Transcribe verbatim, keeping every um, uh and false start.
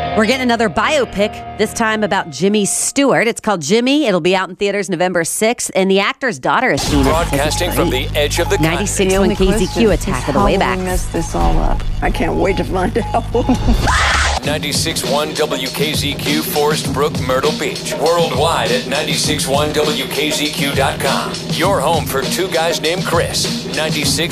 We're getting another biopic, this time about Jimmy Stewart. It's called Jimmy. It'll be out in theaters November sixth, and the actor's daughter has seen it. Broadcasting from the edge of the ninety-six continent. when K Z Q attack of the way back. How will we mess this all up? I can't wait to find out. ninety-six point one W K Z Q, Forest Brook, Myrtle Beach. Worldwide at ninety-six point one W K Z Q dot com. Your home for two guys named Chris. ninety-six